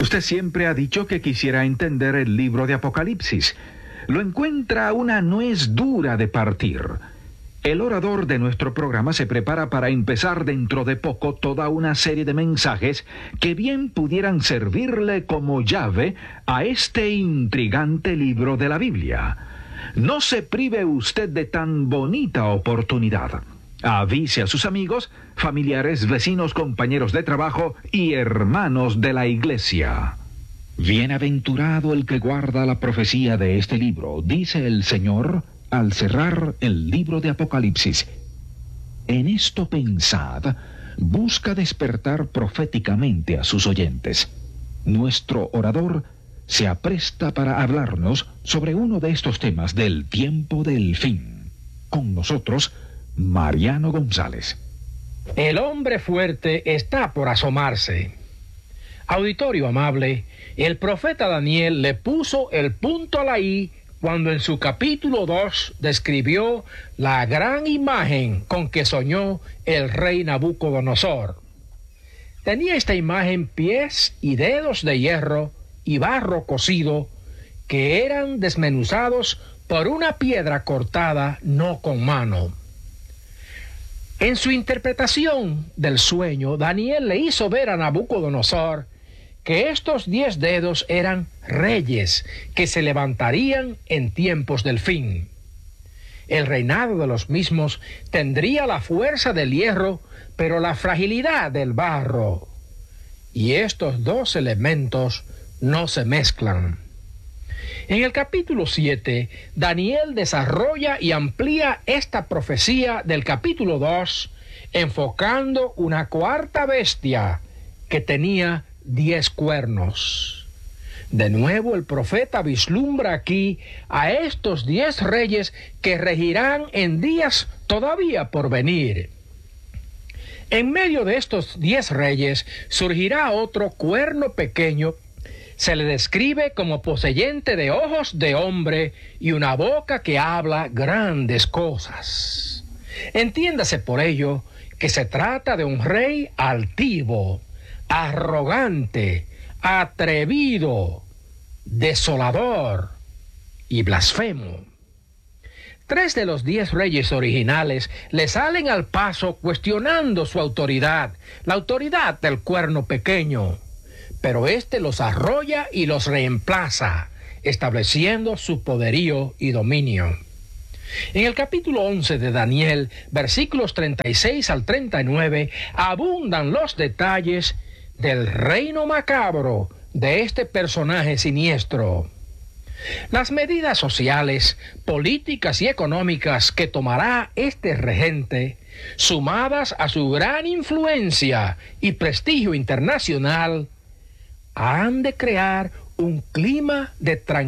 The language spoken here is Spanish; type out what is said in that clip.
Usted siempre ha dicho que quisiera entender el libro de Apocalipsis. Lo encuentra una nuez dura de partir. El orador de nuestro programa se prepara para empezar dentro de poco toda una serie de mensajes que bien pudieran servirle como llave a este intrigante libro de la Biblia. No se prive usted de tan bonita oportunidad. Avise a sus amigos, familiares, vecinos, compañeros de trabajo y hermanos de la iglesia. Bienaventurado el que guarda la profecía de este libro, dice el Señor al cerrar el libro de Apocalipsis. En esto pensad, busca despertar proféticamente a sus oyentes. Nuestro orador se apresta para hablarnos sobre uno de estos temas del tiempo del fin. Con nosotros, Mariano González. El hombre fuerte está por asomarse. Auditorio amable, el profeta Daniel le puso el punto a la I cuando en su capítulo 2 describió la gran imagen con que soñó el rey Nabucodonosor. Tenía esta imagen pies y dedos de hierro y barro cocido que eran desmenuzados por una piedra cortada no con mano. En su interpretación del sueño, Daniel le hizo ver a Nabucodonosor que estos 10 dedos eran reyes que se levantarían en tiempos del fin. El reinado de los mismos tendría la fuerza del hierro, pero la fragilidad del barro. Y estos dos elementos no se mezclan. En el capítulo 7, Daniel desarrolla y amplía esta profecía del capítulo 2, enfocando una cuarta bestia que tenía 10 cuernos. De nuevo el profeta vislumbra aquí a estos 10 reyes que regirán en días todavía por venir. En medio de estos 10 reyes surgirá otro cuerno pequeño. Se le describe como poseyente de ojos de hombre y una boca que habla grandes cosas. Entiéndase por ello que se trata de un rey altivo, arrogante, atrevido, desolador y blasfemo. 3 de los 10 reyes originales le salen al paso cuestionando su autoridad, la autoridad del cuerno pequeño. Pero éste los arrolla y los reemplaza, estableciendo su poderío y dominio. En el capítulo 11 de Daniel, versículos 36 al 39, abundan los detalles del reino macabro de este personaje siniestro. Las medidas sociales, políticas y económicas que tomará este regente, sumadas a su gran influencia y prestigio internacional, han de crear un clima de tranquilidad